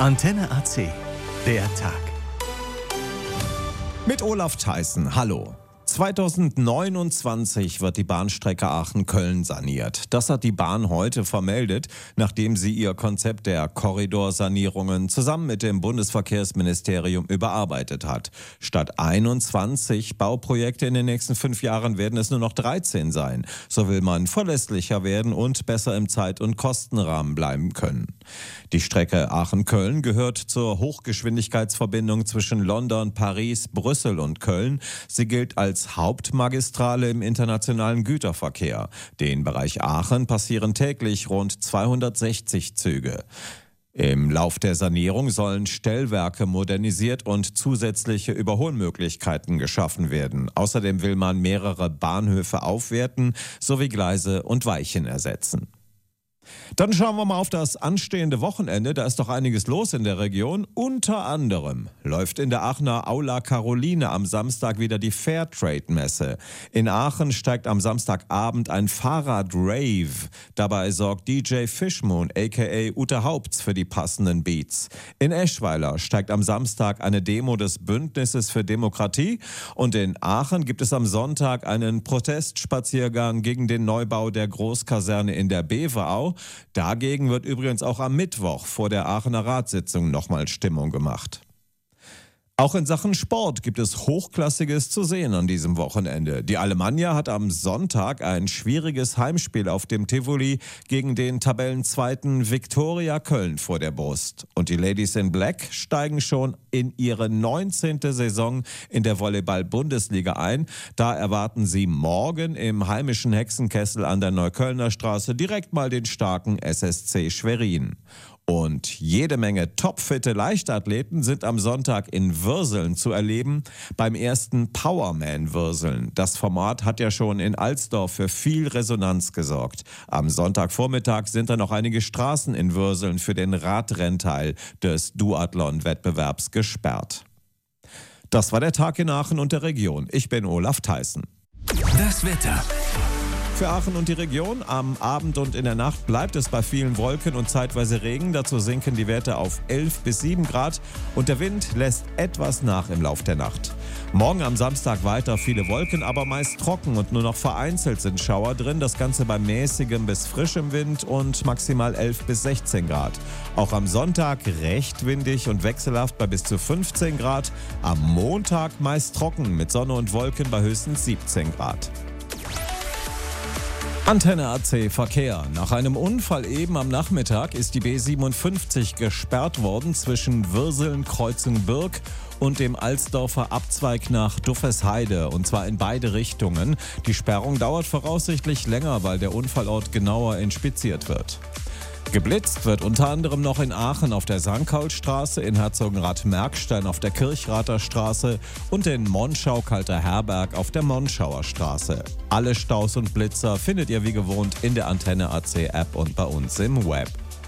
Antenne AC, der Tag. Mit Olaf Theissen, hallo. 2029 wird die Bahnstrecke Aachen-Köln saniert. Das hat die Bahn heute vermeldet, nachdem sie ihr Konzept der Korridorsanierungen zusammen mit dem Bundesverkehrsministerium überarbeitet hat. Statt 21 Bauprojekte in den nächsten 5 Jahren werden es nur noch 13 sein. So will man verlässlicher werden und besser im Zeit- und Kostenrahmen bleiben können. Die Strecke Aachen-Köln gehört zur Hochgeschwindigkeitsverbindung zwischen London, Paris, Brüssel und Köln. Sie gilt als Hauptmagistrale im internationalen Güterverkehr. Den Bereich Aachen passieren täglich rund 260 Züge. Im Lauf der Sanierung sollen Stellwerke modernisiert und zusätzliche Überholmöglichkeiten geschaffen werden. Außerdem will man mehrere Bahnhöfe aufwerten sowie Gleise und Weichen ersetzen. Dann schauen wir mal auf das anstehende Wochenende. Da ist doch einiges los in der Region. Unter anderem läuft in der Aachener Aula Caroline am Samstag wieder die Fairtrade-Messe. In Aachen steigt am Samstagabend ein Fahrrad-Rave. Dabei sorgt DJ Fishmoon aka Ute Haupts für die passenden Beats. In Eschweiler steigt am Samstag eine Demo des Bündnisses für Demokratie. Und in Aachen gibt es am Sonntag einen Protestspaziergang gegen den Neubau der Großkaserne in der Beverau. Dagegen wird übrigens auch am Mittwoch vor der Aachener Ratssitzung nochmal Stimmung gemacht. Auch in Sachen Sport gibt es Hochklassiges zu sehen an diesem Wochenende. Die Alemannia hat am Sonntag ein schwieriges Heimspiel auf dem Tivoli gegen den Tabellenzweiten Viktoria Köln vor der Brust. Und die Ladies in Black steigen schon in ihre 19. Saison in der Volleyball-Bundesliga ein. Da erwarten sie morgen im heimischen Hexenkessel an der Neuköllner Straße direkt mal den starken SSC Schwerin. Und jede Menge topfitte Leichtathleten sind am Sonntag in Würseln zu erleben, beim ersten Powerman-Würseln. Das Format hat ja schon in Alsdorf für viel Resonanz gesorgt. Am Sonntagvormittag sind dann noch einige Straßen in Würseln für den Radrennteil des Duathlon-Wettbewerbs gesperrt. Das war der Tag in Aachen und der Region. Ich bin Olaf Theissen. Das Wetter. Für Aachen und die Region am Abend und in der Nacht bleibt es bei vielen Wolken und zeitweise Regen. Dazu sinken die Werte auf 11 bis 7 Grad und der Wind lässt etwas nach im Lauf der Nacht. Morgen am Samstag weiter viele Wolken, aber meist trocken und nur noch vereinzelt sind Schauer drin. Das Ganze bei mäßigem bis frischem Wind und maximal 11 bis 16 Grad. Auch am Sonntag recht windig und wechselhaft bei bis zu 15 Grad. Am Montag meist trocken mit Sonne und Wolken bei höchstens 17 Grad. Antenne AC Verkehr. Nach einem Unfall eben am Nachmittag ist die B57 gesperrt worden zwischen Würseln-Kreuzung-Birk und dem Alsdorfer Abzweig nach Duffesheide, und zwar in beide Richtungen. Die Sperrung dauert voraussichtlich länger, weil der Unfallort genauer inspiziert wird. Geblitzt wird unter anderem noch in Aachen auf der Sankaulstraße, in Herzogenrath-Merkstein auf der Kirchrather Straße und in Monschau-Kalter-Herberg auf der Monschauer Straße. Alle Staus und Blitzer findet ihr wie gewohnt in der Antenne AC App und bei uns im Web.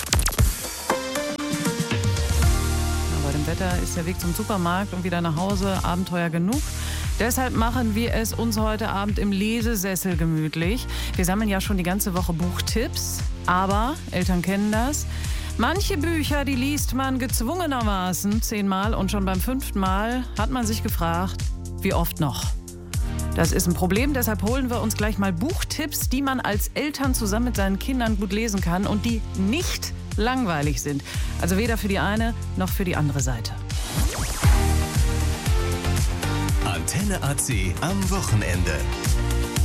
Bei dem Wetter ist der Weg zum Supermarkt und wieder nach Hause Abenteuer genug. Deshalb machen wir es uns heute Abend im Lesesessel gemütlich. Wir sammeln ja schon die ganze Woche Buchtipps, aber Eltern kennen das. Manche Bücher, die liest man gezwungenermaßen 10-mal und schon beim 5. Mal hat man sich gefragt, wie oft noch? Das ist ein Problem, deshalb holen wir uns gleich mal Buchtipps, die man als Eltern zusammen mit seinen Kindern gut lesen kann und die nicht langweilig sind. Also weder für die eine noch für die andere Seite. Antenne AC am Wochenende.